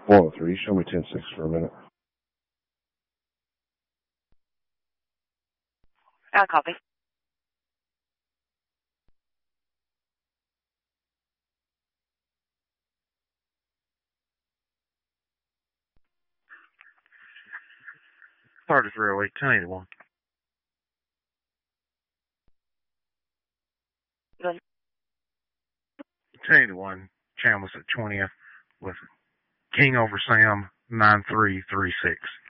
403, show me 10-6 for a minute. I'll copy. Sardis Railway, 1081. Good. 1081, Chambliss at 20th with King over Sam, 9336.